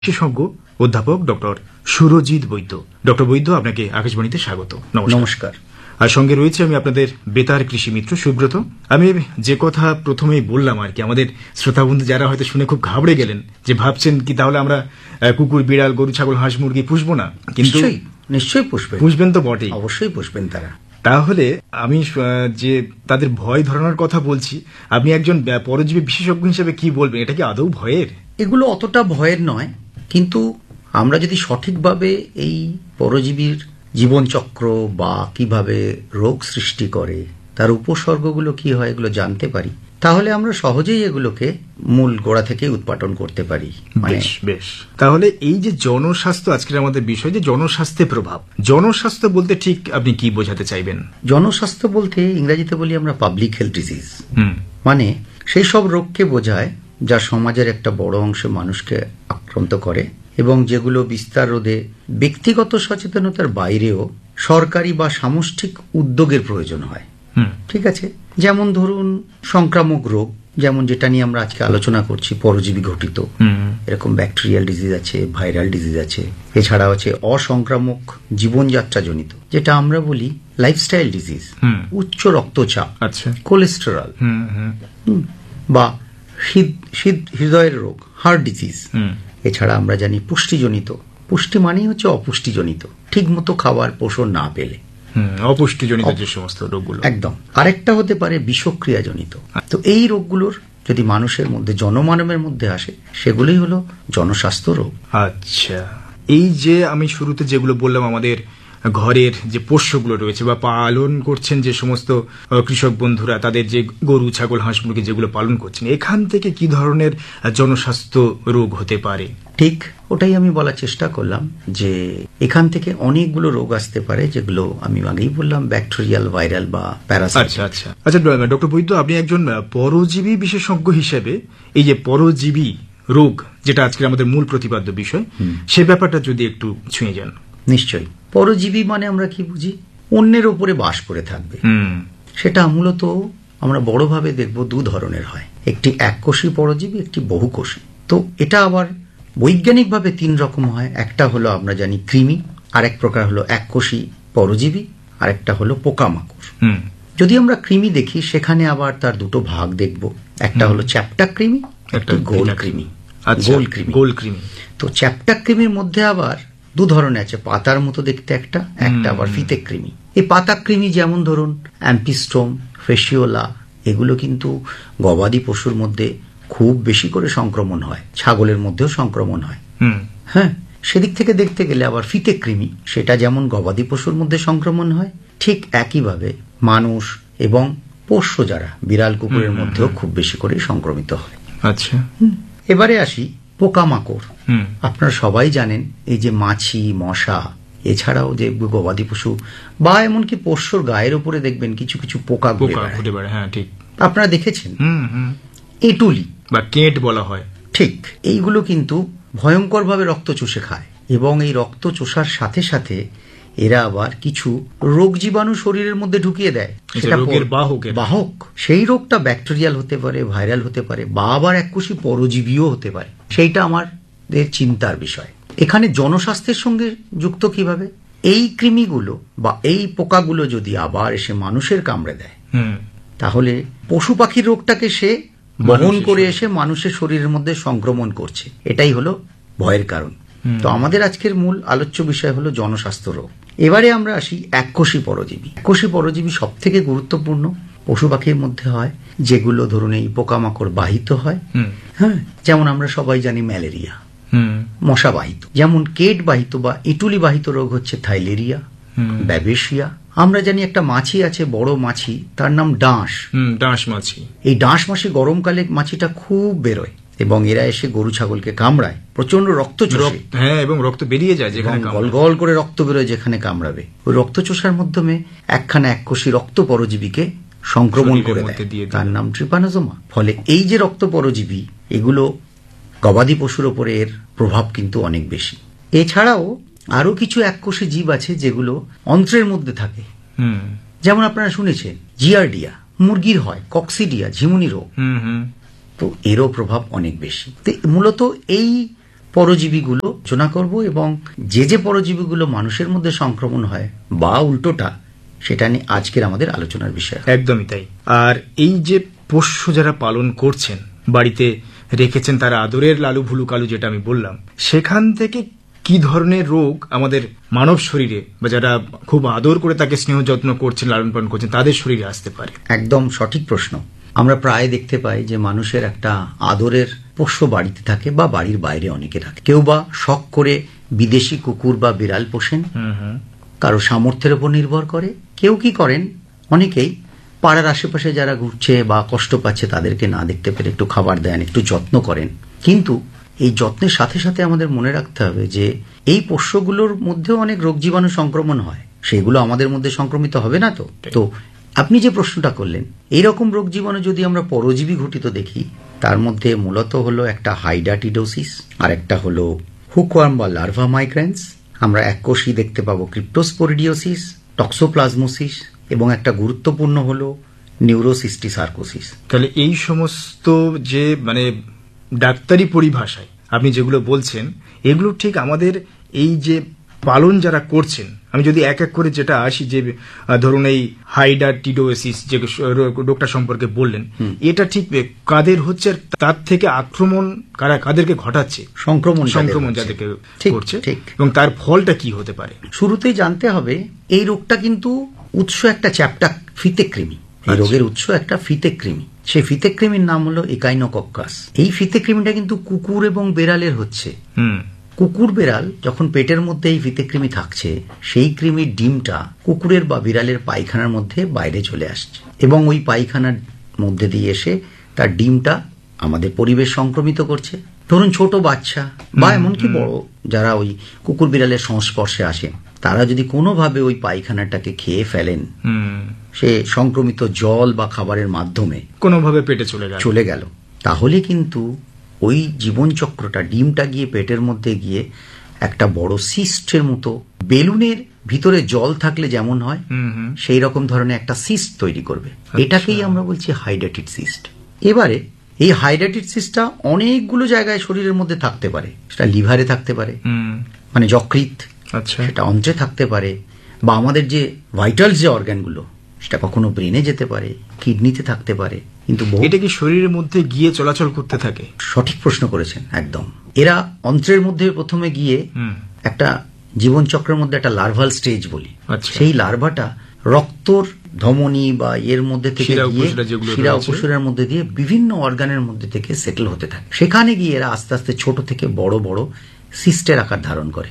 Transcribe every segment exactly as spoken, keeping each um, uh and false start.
বিশেষজ্ঞ অধ্যাপক ডক্টর সুরজিৎ বৈদ্য। ডক্টর বৈদ্য, আপনাকে আকাশবাণীতে স্বাগত। নমস্কার। আর সঙ্গে রয়েছে আমি আপনাদের বেতার কৃষি মিত্র সুব্রত। আমি যে কথা প্রথমেই বললাম আর কি, আমাদের শ্রোতাবন্ধু যারা হয়তো শুনে খুব ঘাবড়ে গেলেন, যে ভাবছেন কি তাহলে আমরা কুকুর, বিড়াল, গরু, ছাগল, হাঁস, মুরগি পুষবো না? কিন্তু নিশ্চয়ই পুষবেন, পুষবেন তো বটেই, অবশ্যই পুষবেন তারা। তাহলে আমি যে তাদের ভয় ধরানোর কথা বলছি, আপনি একজন পরজীবী বিশেষজ্ঞ হিসেবে কি বলবেন? এটা কি আদৌ ভয়ের? এগুলো অতটা ভয়ের নয়, কিন্তু আমরা যদি সঠিকভাবে এই পরজীবীর জীবনচক্র বা কিভাবে রোগ সৃষ্টি করে, তার উপসর্গগুলো কি হয়, এগুলো জানতে পারি, তাহলে আমরা সহজেই এগুলোকে মূল গোড়া থেকে উৎপাটন করতে পারি। বেশ বেশ তাহলে এই যে জনস্বাস্থ্য আজকের আমাদের বিষয়, যে জনস্বাস্থ্যের প্রভাব, জনস্বাস্থ্য বলতে ঠিক আপনি কি বোঝাতে চাইবেন? জনস্বাস্থ্য বলতে ইংরেজিতে বলি আমরা পাবলিক হেলথ ডিজিজ, মানে সেই সব রোগকে বোঝায় যা সমাজের একটা বড় অংশ মানুষকে আক্রান্ত করে এবং যেগুলো বিস্তার রোধে ব্যক্তিগত সচেতনতার বাইরেও সরকারি বা সামষ্টিক উদ্যোগের প্রয়োজন হয়। ঠিক আছে, যেমন ধরুন সংক্রামক রোগ, যেমন যেটা নিয়ে আমরা আজকে আলোচনা করছি, পরজীবী ঘটিত, এরকম ব্যাকটেরিয়াল ডিজিজ আছে, ভাইরাল ডিজিজ আছে। এছাড়াও আছে অসংক্রামক জীবনযাত্রা জনিত, যেটা আমরা বলি লাইফস্টাইল ডিজিজ, উচ্চ রক্তচাপ, কোলেস্টেরল, বা হৃদয়ের রোগ, হার্ট ডিজিজ। এছাড়া আমরা জানি পুষ্টিজনিত, পুষ্টি মানেই হচ্ছে অপুষ্টিজনিত, ঠিক মতো খাবার পোষণ না পেলে, অপুষ্টিজনিত যে সমস্ত রোগগুলো। একদম। আরেকটা হতে পারে বিষক্রিয়াজনিত। তো এই রোগগুলোর যদি মানুষের মধ্যে, জনমানবের মধ্যে আসে, সেগুলোই হলো জনস্বাস্থ্য রোগ। আচ্ছা, এই যে আমি শুরুতে যেগুলো বললাম, আমাদের ঘরের যে পোষ্যগুলো রয়েছে বা পালন করছেন যে সমস্ত কৃষক বন্ধুরা, তাদের যে গরু, ছাগল, হাঁস, মুরগি যেগুলো পালন করছেন, এখান থেকে কি ধরনের জনস্বাস্থ্য রোগ হতে পারে? ঠিক ওটাই আমি বলার চেষ্টা করলাম, যে এখান থেকে অনেকগুলো রোগ আসতে পারে, যেগুলো আমি আগেই বললাম, ব্যাকটেরিয়াল, ভাইরাল বা প্যারাসাইট। আচ্ছা আচ্ছা আচ্ছা ডক্টর বৈদ্য, আপনি একজন পরজীবী বিশেষজ্ঞ হিসেবে এই যে পরজীবী রোগ, যেটা আজকে আমাদের মূল প্রতিপাদ্য বিষয়, সে ব্যাপারটা যদি একটু ছুঁয়ে যান। নিশ্চয়ই। পরজীবী মানে আমরা কি বুঝি? অন্যের ওপরে বাস করে থাকবে। সেটা মূলত আমরা বড়ভাবে দেখব দু ধরনের হয়, একটি এককোষী পরজীবী, একটি বহুকোষী। তো এটা আবার বৈজ্ঞানিকভাবে তিন রকম হয়। একটা হলো আমরা জানি কৃমি, আর এক প্রকার হলো এককোষী পরজীবী, আর একটা হলো পোকামাকড়। যদি আমরা কৃমি দেখি, সেখানে আবার তার দুটো ভাগ দেখব, একটা হলো চ্যাপ্টা কৃমি, একটা গোল কৃমি। গোল কৃমি, গোল কৃমি। তো চ্যাপ্টা কৃমির মধ্যে আবার দু ধরনের আছে, পাতার মতো দেখতে একটা, একটা আবার ফিতে কৃমি। এই পাতা কৃমি যেমন ধরুন অ্যাম্পিস্টোম, ফেসিওলা, এগুলো কিন্তু গবাদি পশুর মধ্যে খুব বেশি করে সংক্রমণ হয়, ছাগলের মধ্যেও সংক্রমণ হয়। হ্যাঁ, সেদিক থেকে দেখতে গেলে আবার ফিতে কৃমি, সেটা যেমন গবাদি পশুর মধ্যে সংক্রমণ হয়, ঠিক একইভাবে মানুষ এবং পোষ্য যারা বিড়াল, কুকুরের মধ্যেও খুব বেশি করে সংক্রমিত হয়। আচ্ছা, এবারে আসি পোকামাকড়। আপনারা সবাই জানেন, এই যে মাছি, মশা, এছাড়াও যে গবাদি পশু বা এমনকি পোষ্যর গায়ের উপরে দেখবেন কিছু কিছু পোকা ঘুরে বেড়ায়। হ্যাঁ, ঠিক। আপনারা দেখেছেন, এটুলি বা কেট বলা হয়। ঠিক, এইগুলো কিন্তু ভয়ঙ্করভাবে রক্ত চুষে খায়, এবং এই রক্ত চোষার সাথে সাথে এরা আবার কিছু রোগ জীবাণু শরীরের মধ্যে ঢুকিয়ে দেয়, সেটা রোগের বাহক। বাহক সেই রোগটা ব্যাকটেরিয়াল হতে পারে, ভাইরাল হতে পারে, বা আবার এককোষী পরজীবীও হতে পারে। সেইটা আমাদের চিন্তার বিষয়। এখানে জনস্বাস্থ্যের সঙ্গে যুক্ত কিভাবে? এই কৃমিগুলো বা এই পোকাগুলো যদি আবার এসে মানুষের কামড়ে দেয়, তাহলে পশু পাখির রোগটাকে সে বহন করে এসে মানুষের শরীরের মধ্যে সংক্রমণ করছে। এটাই হলো ভয়ের কারণ। তো আমাদের আজকের মূল আলোচ্য বিষয় হলো জনস্বাস্থ্য রোগ। এবারে আমরা আসি এককোষী পরজীবী। এককোষী পরজীবী সব থেকে গুরুত্বপূর্ণ পশু পাখির মধ্যে হয়, যেগুলো ধরুন এই পোকামাকড় বাহিত হয়। হ্যাঁ, যেমন আমরা সবাই জানি ম্যালেরিয়া মশা বাহিত, যেমন কেট বাহিত বা ইটুলি বাহিত রোগ হচ্ছে থাইলেরিয়া, ব্যাবেশিয়া। আমরা জানি একটা মাছি আছে, বড় মাছি, তার নাম ডাঁশ, ডাঁশ মাছি। এই ডাঁশ মাছি গরমকালে মাছিটা খুব বেরোয়, এবং এরা এসে গরু ছাগলকে কামড়ায়, প্রচন্ড রক্ত চোষে। হ্যাঁ, এবং রক্ত বেরিয়ে যায়, যেখানে গল গল করে রক্ত বেরোয় যেখানে কামড়াবে। ওই রক্ত চোষার মাধ্যমে একখানা এককোষী রক্ত পরজীবীকে সংক্রমণ করে দেয়, তার নাম ট্রিপানোজোমা। ফলে এই যে রক্ত পরজীবী, এগুলো গবাদি পশুর ওপরে এর প্রভাব কিন্তু অনেক বেশি। এছাড়াও আরো কিছু এককোষী জীব আছে যেগুলো অন্ত্রের মধ্যে থাকে, যেমন আপনারা শুনেছেন জিয়ার্ডিয়া, মুরগির হয়, কক্সিডিয়া, ঝিমুনি রোগ। তো এরও প্রভাব অনেক বেশি। মূলত এই পরজীবীগুলো আলোচনা করব এবং যে যে পরজীবীগুলো মানুষের মধ্যে সংক্রমণ হয় বা উল্টোটা, সেটা নিয়ে আজকের আমাদের আলোচনার বিষয়। একদমই তাই। আর এই যে পোষ্য যারা পালন করছেন, বাড়িতে রেখেছেন, তারা আদরের লালু ভুলু কালু যেটা আমি বললাম, সেখান থেকে কি ধরনের রোগ আমাদের মানব শরীরে বা যারা খুব আদর করে তাকে স্নেহ যত্ন করছেন, লালন পালন করছেন, তাদের শরীরে আসতে পারে? একদম সঠিক প্রশ্ন। আমরা প্রায় দেখতে পাই যে মানুষের একটা আদরের পোষ্য বাড়িতে থাকে বা বাড়ির বাইরে অনেকে থাকে। কেউ বা শখ করে বিদেশি কুকুর বা বিড়াল পোষেন, কারো সামর্থ্যের উপর নির্ভর করে। কেউ কি করেন, অনেকেই পাড়ার আশেপাশে যারা ঘুরছে বা কষ্ট পাচ্ছে তাদেরকে না দেখতে পেরে একটু খাবার দেন, একটু যত্ন করেন। কিন্তু এই যত্নের সাথে সাথে আমাদের মনে রাখতে হবে যে এই পোষ্যগুলোর মধ্যেও অনেক রোগ জীবাণু সংক্রমণ হয়, সেগুলো আমাদের মধ্যে সংক্রমিত হবে না তো। তো আপনি যে প্রশ্নটা করলেন, এইরকম রোগ জীবাণু যদি আমরা পরজীবী ঘটিত দেখি, তার মধ্যে মূলত হলো একটা হাইডাটিডোসিস, আর একটা হলো হুকওয়ার্ম বা লার্ভা মাইগ্রেন্স। আমরা এককোষী দেখতে পাবো ক্রিপ্টোস্পোরিডিওসিস, টক্সোপ্লাজমোসিস, এবং একটা গুরুত্বপূর্ণ হলো নিউরোসিস্টিসার্কোসিস। তাহলে এই সমস্ত যে মানে ডাক্তারি পরিভাষায় আপনি যেগুলো বলছেন, এগুলো ঠিক আমাদের এই যে পালন যারা করছেন, আমি যদি এক এক করে যেটা আসি, যে ধরুন এই হাইডাটিডোসিস যে রোগটা সম্পর্কে বললেন, এটা ঠিক কাদের হচ্ছে, তার থেকে আক্রমণ কারা কাদেরকে ঘটাচ্ছে, সংক্রমণ সংক্রমণ যাদেরকে করছে, এবং তার ফলটা কি হতে পারে? শুরুতেই জানতে হবে এই রোগটা কিন্তু উৎস একটা চ্যাপ্টা ফিতে কৃমি। এই রোগের উৎস একটা ফিতে কৃমি। সেই ফিতে কৃমির নাম হলো একাইনোকক্কাস। এই ফিতে কৃমিটা কিন্তু কুকুর এবং বেড়ালের হচ্ছে। কুকুর বেড়াল যখন পেটের মধ্যে এই ফিতে কৃমি থাকছে, সেই কৃমির ডিমটা কুকুরের বা বিড়ালের পায়খানার মধ্যে বাইরে চলে আসছে, এবং ওই পায়খানার মধ্যে দিয়ে এসে তার ডিমটা আমাদের পরিবেশ সংক্রমিত করছে। ধরুন ছোট বাচ্চা বা এমনকি বড় যারা ওই কুকুর বিড়ালের সংস্পর্শে আসেন, তারা যদি কোনোভাবে ওই পায়খানাটাকে খেয়ে ফেলেন, সে সংক্রমিত জল বা খাবারের মাধ্যমে কোনোভাবে পেটে চলে গেল চলে গেল তাহলে কিন্তু ওই জীবনচক্রটা, ডিমটা গিয়ে পেটের মধ্যে গিয়ে একটা বড় সিস্টের মতো, বেলুনের ভিতরে জল থাকলে যেমন হয় সেই রকম ধরনের একটা সিস্ট তৈরি করবে। এটাকেই আমরা বলছি হাইডাটিড সিস্ট। এবারে এই হাইডাটিড সিস্টটা অনেকগুলো জায়গায় শরীরের মধ্যে থাকতে পারে। সেটা লিভারে থাকতে পারে, মানে যকৃৎ, সেটা অন্ত্রে থাকতে পারে, বা আমাদের যে ভাইটালস যে অর্গানগুলো, সেটা কখনো ব্রেনে যেতে পারে, কিডনিতে থাকতে পারে। কিন্তু এটা কি শরীরের মধ্যে গিয়ে চলাচল করতে থাকে? সঠিক প্রশ্ন করেছেন, একদম। এরা অন্ত্রের মধ্যে প্রথমে গিয়ে একটা জীবনচক্রের মধ্যে একটা লার্ভাল স্টেজ বলি, সেই লার্ভাটা রক্তর ধমনী বা এর মধ্যে থেকে গিয়ে শিরা উপশিরার মধ্যে দিয়ে বিভিন্ন অর্গানের মধ্যে থেকে সেটেল হতে থাকে। সেখানে গিয়ে এরা আস্তে আস্তে ছোট থেকে বড় বড় সিস্টের আকার ধারণ করে।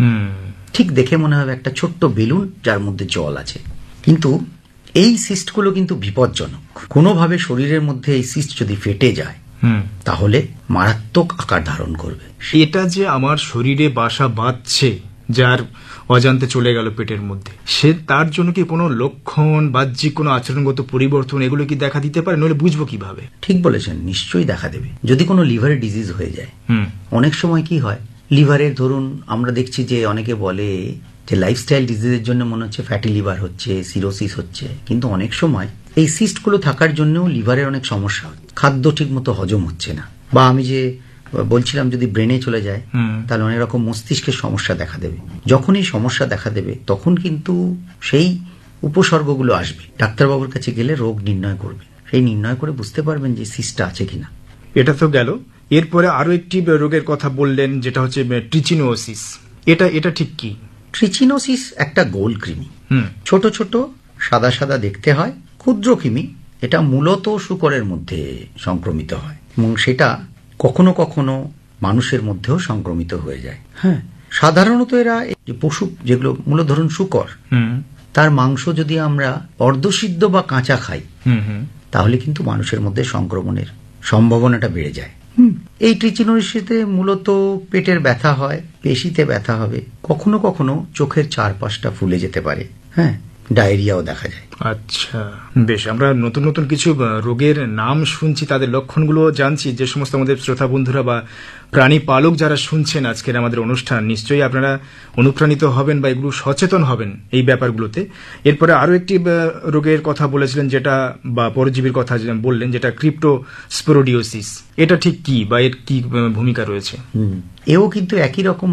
ঠিক দেখে মনে হবে একটা ছোট্ট বেলুন যার মধ্যে জল আছে। কিন্তু এই সিস্টগুলো কিন্তু বিপজ্জনক। কোনোভাবে শরীরের মধ্যে এই সিস্ট যদি ফেটে যায় তাহলে মারাত্মক আকার ধারণ করবে। এটা যে আমার শরীরে বাসা বাঁধছে, যার অজান্তে চলে গেল পেটের মধ্যে, সে তার জন্য কি কোনো লক্ষণ, বাহ্যিক কোনো আচরণগত পরিবর্তন এগুলো কি দেখা দিতে পারে? নইলে বুঝবো কিভাবে? ঠিক বলেছেন, নিশ্চয়ই দেখা দেবে। যদি কোনো লিভারের ডিজিজ হয়ে যায়, অনেক সময় কি হয়, লিভারের ধরুন আমরা দেখছি যে অনেকে বলে যে লাইফস্টাইল ডিজিজের জন্য মনে হচ্ছে ফ্যাটি লিভার হচ্ছে, সিরোসিস হচ্ছে, কিন্তু অনেক সময় এই সিস্টগুলো থাকার জন্যও লিভারের অনেক সমস্যা হচ্ছে। খাদ্য ঠিক মতো হজম হচ্ছে না, বা আমি যে বলছিলাম যদি ব্রেনে চলে যায় তাহলে অনেক রকম মস্তিষ্কের সমস্যা দেখা দেবে। যখন এই সমস্যা দেখা দেবে তখন কিন্তু সেই উপসর্গগুলো আসবে। ডাক্তারবাবুর কাছে গেলে রোগ নির্ণয় করবে, সেই নির্ণয় করে বুঝতে পারবেন যে সিস্টটা আছে কিনা। এটা তো গেল। এরপরে আরো একটি রোগের কথা বললেন, যেটা হচ্ছে ট্রিচিনোসিস। এটা এটা ঠিক কি? ট্রিচিনোসিস একটা গোল কৃমি, ছোট ছোট সাদা সাদা দেখতে হয়, ক্ষুদ্র কৃমি। এটা মূলত শূকরের মধ্যে সংক্রমিত হয় এবং সেটা কখনো কখনো মানুষের মধ্যেও সংক্রমিত হয়ে যায়। হ্যাঁ, সাধারণত এরা পশু যেগুলো মূলত ধরুন শূকর, তার মাংস যদি আমরা অর্ধসিদ্ধ বা কাঁচা খাই তাহলে কিন্তু মানুষের মধ্যে সংক্রমণের সম্ভাবনাটা বেড়ে যায়। এই ট্রিচিনোসিসে মূলত পেটের ব্যথা হয়, পেশিতে ব্যথা হবে, কখনো কখনো চোখের চারপাশটা ফুলে যেতে পারে। হ্যাঁ, ডায়রিয়াও দেখা যায়। আচ্ছা, বেশ, আমরা নতুন নতুন কিছু রোগের নাম শুনছি, তাদের লক্ষণগুলো জানছি। যে সমস্ত আমাদের শ্রোতা বন্ধুরা বা প্রাণী পালক যারা শুনছেন আজকের আমাদের অনুষ্ঠান, নিশ্চয়ই আপনারা অনুপ্রাণিত হবেন বা এগুলো সচেতন হবেন এই ব্যাপারগুলোতে। এরপরে আরো একটি রোগের কথা বলেছিলেন, যেটা বা পরজীবীর কথা বললেন, যেটা ক্রিপ্টোস্পোরোডিওসিস। এটা ঠিক কি বা এর কি ভূমিকা রয়েছে? এও কিন্তু একই রকম